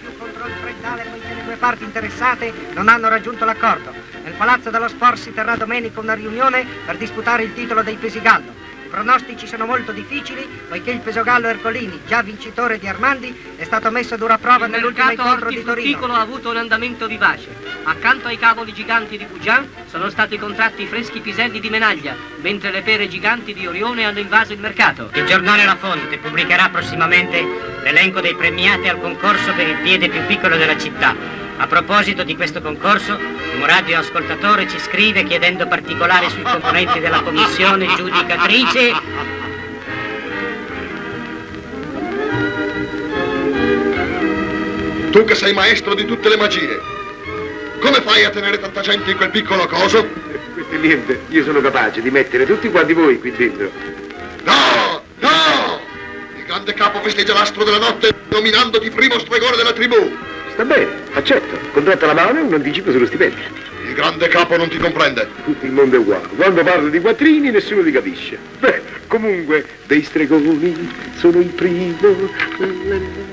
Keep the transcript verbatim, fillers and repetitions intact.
più contro il Trentale poiché le due parti interessate non hanno raggiunto l'accordo. Nel Palazzo dello Sport si terrà domenica una riunione per disputare il titolo dei Pesigallo. I pronostici sono molto difficili poiché il Pesogallo Ercolini, già vincitore di Armandi, è stato messo a dura prova nell'ultimo incontro di Torino. Il mercato ha avuto un andamento vivace. Accanto ai cavoli giganti di Bugian sono stati contratti i freschi piselli di Menaglia, mentre le pere giganti di Orione hanno invaso il mercato. Il giornale La Fonte pubblicherà prossimamente l'elenco dei premiati al concorso per il piede più piccolo della città. A proposito di questo concorso, un radioascoltatore ci scrive chiedendo particolari sui componenti della commissione giudicatrice. Tu che sei maestro di tutte le magie, come fai a tenere tanta gente in quel piccolo coso? Questo è niente, io sono capace di mettere tutti quanti voi qui dentro. No, no! Il grande capo festeggia l'astro della notte nominandoti primo stregone della tribù. Sta bene, accetto. Contratta la mano e un anticipo sullo stipendio. Il grande capo non ti comprende. Tutto il mondo è uguale. Quando parlo di quattrini nessuno ti capisce. Beh, comunque, dei stregoni sono il primo.